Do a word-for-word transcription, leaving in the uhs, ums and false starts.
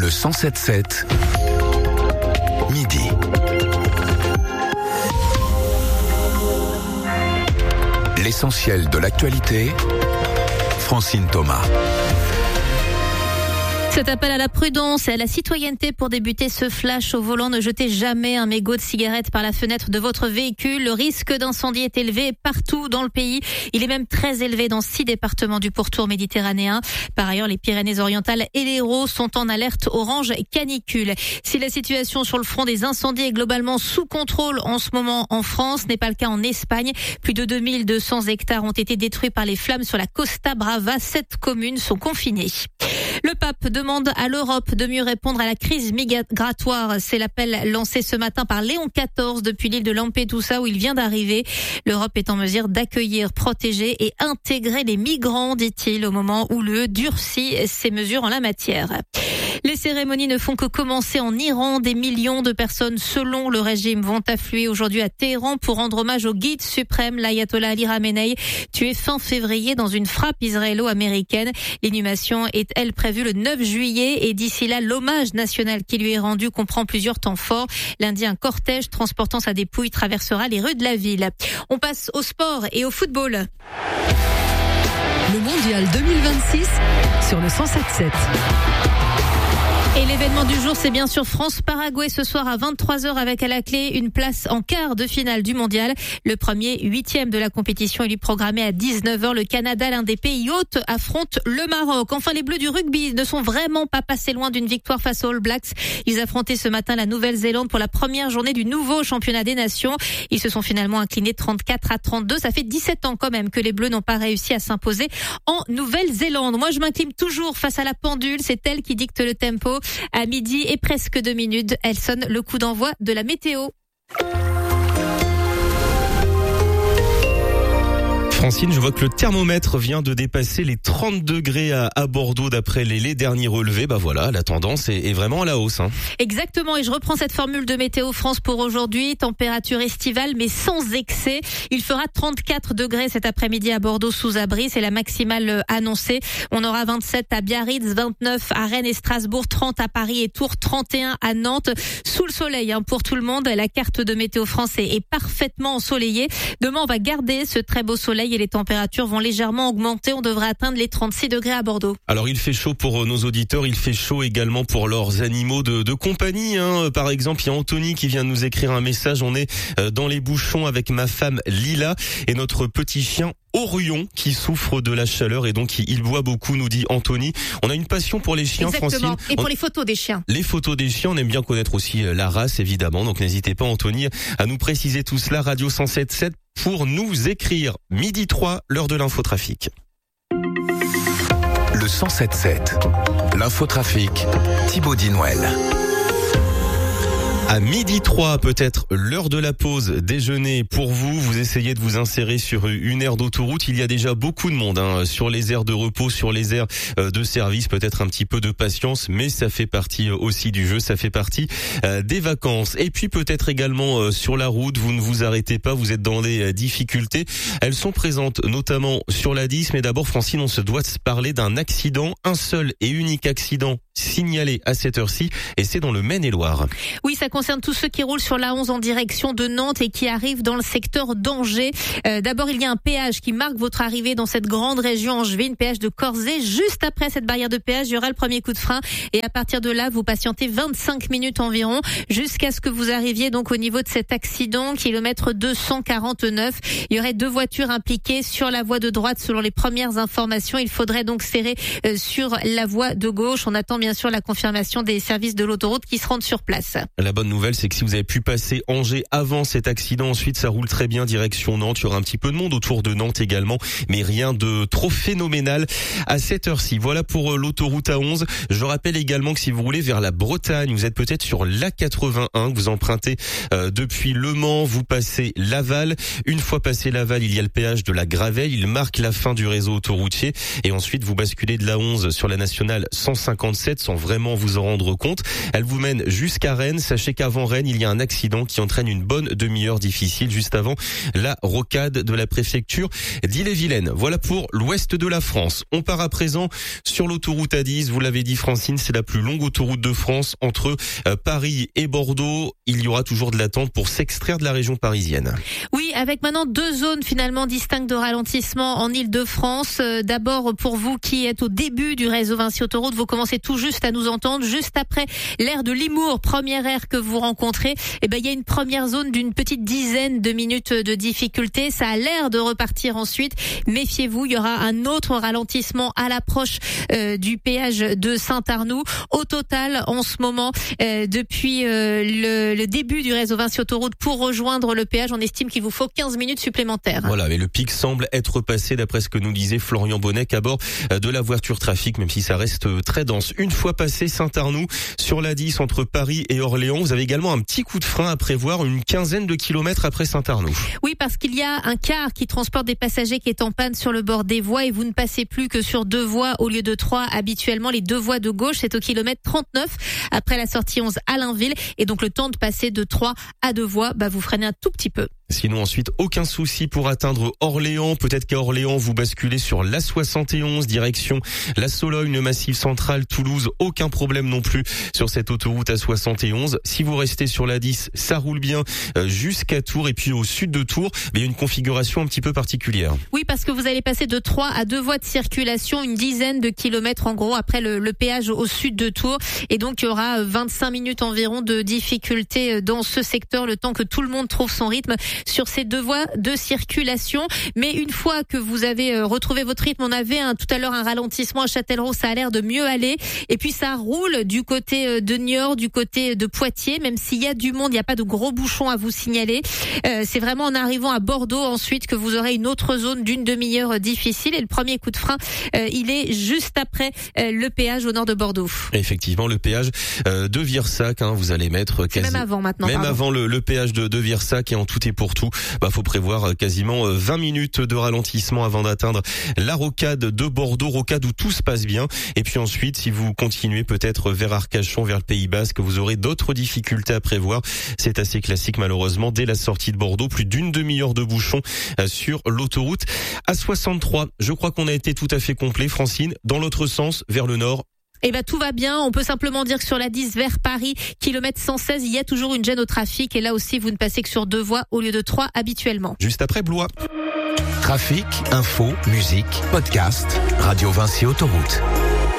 Le cent sept sept, midi. L'essentiel de l'actualité, Francine Thomas. Cet appel à la prudence et à la citoyenneté pour débuter ce flash au volant. Ne jetez jamais un mégot de cigarette par la fenêtre de votre véhicule. Le risque d'incendie est élevé partout dans le pays. Il est même très élevé dans six départements du pourtour méditerranéen. Par ailleurs, les Pyrénées-Orientales et l'Hérault sont en alerte orange canicule. Si la situation sur le front des incendies est globalement sous contrôle en ce moment en France, ce n'est pas le cas en Espagne. Plus de deux mille deux cents hectares ont été détruits par les flammes sur la Costa Brava. Sept communes sont confinées. Le pape demande à l'Europe de mieux répondre à la crise migratoire. C'est l'appel lancé ce matin par Léon quatorze depuis l'île de Lampedusa où il vient d'arriver. L'Europe est en mesure d'accueillir, protéger et intégrer les migrants, dit-il, au moment où l'U E durcit ses mesures en la matière. Les cérémonies ne font que commencer en Iran. Des millions de personnes, selon le régime, vont affluer aujourd'hui à Téhéran pour rendre hommage au guide suprême, l'ayatollah Ali Khamenei, tué fin février dans une frappe israélo-américaine. L'inhumation est, elle, prévue le neuf juillet et d'ici là, l'hommage national qui lui est rendu comprend plusieurs temps forts. Lundi, un cortège transportant sa dépouille traversera les rues de la ville. On passe au sport et au football. Le mondial deux mille vingt-six sur le cent sept sept. Et l'événement du jour, c'est bien sûr France-Paraguay ce soir à vingt-trois heures avec à la clé une place en quart de finale du mondial. Le premier huitième de la compétition est lui programmé à dix-neuf heures. Le Canada, l'un des pays hôtes, affronte le Maroc. Enfin, les Bleus du rugby ne sont vraiment pas passés loin d'une victoire face aux All Blacks. Ils affrontaient ce matin la Nouvelle-Zélande pour la première journée du nouveau championnat des nations. Ils se sont finalement inclinés trente-quatre à trente-deux. Ça fait dix-sept ans quand même que les Bleus n'ont pas réussi à s'imposer en Nouvelle-Zélande. Moi, je m'incline toujours face à la pendule. C'est elle qui dicte le tempo. À midi et presque deux minutes, elle sonne le coup d'envoi de la météo. Francine, je vois que le thermomètre vient de dépasser les trente degrés à, à Bordeaux d'après les, les derniers relevés. Bah voilà, la tendance est, est vraiment à la hausse. Hein. Exactement, et je reprends cette formule de Météo France pour aujourd'hui. Température estivale, mais sans excès. Il fera trente-quatre degrés cet après-midi à Bordeaux sous abri. C'est la maximale annoncée. On aura vingt-sept à Biarritz, vingt-neuf à Rennes et Strasbourg, trente à Paris et Tours, trente et un à Nantes. Sous le soleil hein, pour tout le monde. La carte de Météo France est, est parfaitement ensoleillée. Demain, on va garder ce très beau soleil et les températures vont légèrement augmenter. On devrait atteindre les trente-six degrés à Bordeaux. Alors il fait chaud pour nos auditeurs, il fait chaud également pour leurs animaux de, de compagnie. Hein. Par exemple, il y a Anthony qui vient de nous écrire un message. On est dans les bouchons avec ma femme Lila et notre petit chien Orion qui souffre de la chaleur et donc il boit beaucoup, nous dit Anthony. On a une passion pour les chiens, exactement. Francine. Et pour on... les photos des chiens. Les photos des chiens, on aime bien connaître aussi la race évidemment. Donc n'hésitez pas Anthony à nous préciser tout cela. Radio cent sept sept pour nous écrire. Midi trois, l'heure de l'infotrafic. Le cent sept sept, l'infotrafic, Thibaut Dinouel. À midi trois, peut-être l'heure de la pause déjeuner pour vous. Vous essayez de vous insérer sur une aire d'autoroute. Il y a déjà beaucoup de monde hein, sur les aires de repos, sur les aires de service. Peut-être un petit peu de patience, mais ça fait partie aussi du jeu. Ça fait partie euh, des vacances. Et puis peut-être également euh, sur la route, vous ne vous arrêtez pas. Vous êtes dans des difficultés. Elles sont présentes notamment sur l'A dix. Mais d'abord, Francine, on se doit parler d'un accident. Un seul et unique accident signalé à cette heure-ci. Et c'est dans le Maine-et-Loire. Oui, ça concerne tous ceux qui roulent sur la onze en direction de Nantes et qui arrivent dans le secteur d'Angers. Euh, d'abord, il y a un péage qui marque votre arrivée dans cette grande région angevine, péage de Corzet. Juste après cette barrière de péage, il y aura le premier coup de frein et à partir de là, vous patientez vingt-cinq minutes environ jusqu'à ce que vous arriviez donc au niveau de cet accident, kilomètre deux cent quarante-neuf. Il y aurait deux voitures impliquées sur la voie de droite selon les premières informations. Il faudrait donc serrer euh, sur la voie de gauche. On attend bien sûr la confirmation des services de l'autoroute qui se rendent sur place. La bonne nouvelle, c'est que si vous avez pu passer Angers avant cet accident, ensuite ça roule très bien direction Nantes. Il y aura un petit peu de monde autour de Nantes également, mais rien de trop phénoménal à cette heure-ci. Voilà pour l'autoroute A onze. Je rappelle également que si vous roulez vers la Bretagne, vous êtes peut-être sur l'A quatre-vingt-un, que vous empruntez euh, depuis Le Mans, vous passez Laval. Une fois passé Laval, il y a le péage de la Gravelle. Il marque la fin du réseau autoroutier. Et ensuite, vous basculez de l'A onze sur la nationale cent cinquante-sept. sept sans vraiment vous en rendre compte. Elle vous mène jusqu'à Rennes. Sachez qu'avant Rennes, il y a un accident qui entraîne une bonne demi-heure difficile juste avant la rocade de la préfecture d'Ille-et-Vilaine. Voilà pour l'ouest de la France. On part à présent sur l'autoroute A dix. Vous l'avez dit Francine, c'est la plus longue autoroute de France entre euh, Paris et Bordeaux. Il y aura toujours de l'attente pour s'extraire de la région parisienne. Oui, avec maintenant deux zones finalement distinctes de ralentissement en Île-de-France. Euh, d'abord pour vous qui êtes au début du réseau Vinci Autoroute, vous commencez tout juste à nous entendre. Juste après l'aire de Limours, première aire que vous rencontrez, eh ben il y a une première zone d'une petite dizaine de minutes de difficulté. Ça a l'air de repartir ensuite. Méfiez-vous, il y aura un autre ralentissement à l'approche euh, du péage de Saint-Arnoux. Au total, en ce moment, euh, depuis euh, le, le début du réseau Vinci Autoroute pour rejoindre le péage, on estime qu'il vous faut quinze minutes supplémentaires. Voilà, mais le pic semble être passé d'après ce que nous disait Florian Bonnec à bord de la voiture trafic, même si ça reste très dense. Une fois passé Saint-Arnoux, sur l'A dix entre Paris et Orléans, vous avez également un petit coup de frein à prévoir une quinzaine de kilomètres après Saint-Arnoux. Oui, parce qu'il y a un car qui transporte des passagers qui est en panne sur le bord des voies et vous ne passez plus que sur deux voies au lieu de trois. Habituellement, les deux voies de gauche, c'est au kilomètre trente-neuf après la sortie onze à Blainville. Et donc, le temps de passer de trois à deux voies, bah, vous freinez un tout petit peu. Sinon ensuite, aucun souci pour atteindre Orléans. Peut-être qu'à Orléans, vous basculez sur l'A soixante et onze, direction la Sologne, le Massif Central, Toulouse. Aucun problème non plus sur cette autoroute A soixante et onze. Si vous restez sur l'A dix, ça roule bien jusqu'à Tours. Et puis au sud de Tours, il y a une configuration un petit peu particulière. Oui, parce que vous allez passer de trois à deux voies de circulation, une dizaine de kilomètres en gros après le, le péage au sud de Tours. Et donc, il y aura vingt-cinq minutes environ de difficulté dans ce secteur, le temps que tout le monde trouve son rythme sur ces deux voies de circulation. Mais une fois que vous avez retrouvé votre rythme, on avait un, tout à l'heure un ralentissement à Châtellerault, ça a l'air de mieux aller. Et puis ça roule du côté de Niort, du côté de Poitiers, même s'il y a du monde, il n'y a pas de gros bouchons à vous signaler. Euh, c'est vraiment en arrivant à Bordeaux ensuite que vous aurez une autre zone d'une demi-heure difficile. Et le premier coup de frein, euh, il est juste après euh, le péage au nord de Bordeaux. Effectivement, le péage euh, de Virsac, hein, vous allez mettre quasi... même avant maintenant. Même pardon. avant le, le péage de, de Virsac et en tout et pour tout, bah faut prévoir quasiment vingt minutes de ralentissement avant d'atteindre la rocade de Bordeaux, rocade où tout se passe bien. Et puis ensuite, si vous continuez peut-être vers Arcachon, vers le Pays Basque, vous aurez d'autres difficultés à prévoir. C'est assez classique malheureusement. Dès la sortie de Bordeaux, plus d'une demi-heure de bouchon sur l'autoroute A soixante-trois. Je crois qu'on a été tout à fait complet, Francine. Dans l'autre sens, vers le nord, Eh ben tout va bien. On peut simplement dire que sur la dix vers Paris, kilomètre cent seize, il y a toujours une gêne au trafic. Et là aussi, vous ne passez que sur deux voies au lieu de trois habituellement. Juste après Blois. Trafic, info, musique, podcast, Radio Vinci Autoroute.